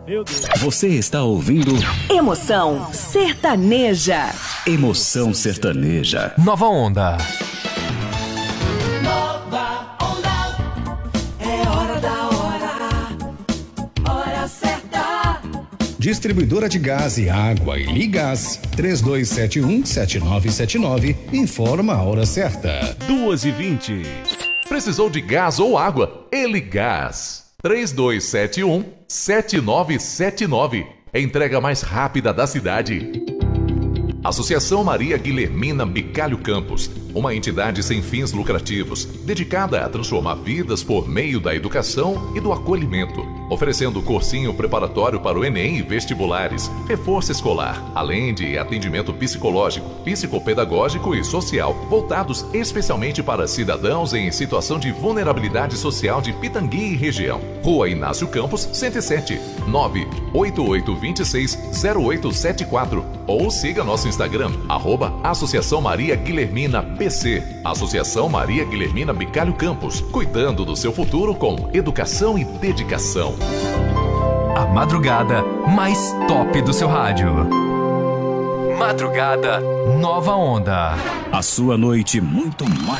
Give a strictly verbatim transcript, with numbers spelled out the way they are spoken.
Meu Deus. Você está ouvindo Emoção Sertaneja. Emoção Sertaneja. Nova Onda. Nova Onda. É hora da hora. Hora certa. Distribuidora de gás e água e Ligás. três dois sete um, sete nove sete nove. Informa a hora certa. duas e vinte. Precisou de gás ou água? Ele Gás. três dois sete um, sete nove sete nove. A entrega mais rápida da cidade. Associação Maria Guilhermina Bicalho Campos, uma entidade sem fins lucrativos, dedicada a transformar vidas por meio da educação e do acolhimento, oferecendo cursinho preparatório para o Enem e vestibulares, reforço escolar, além de atendimento psicológico, psicopedagógico e social, voltados especialmente para cidadãos em situação de vulnerabilidade social de Pitangui e região. Rua Inácio Campos, cento e sete, nove oito oito dois seis, zero oito sete quatro, ou siga nosso Instagram, arroba Associação Maria Guilhermina P C. Associação Maria Guilhermina Bicalho Campos, cuidando do seu futuro com educação e dedicação. A madrugada mais top do seu rádio. Madrugada Nova Onda. A sua noite muito mais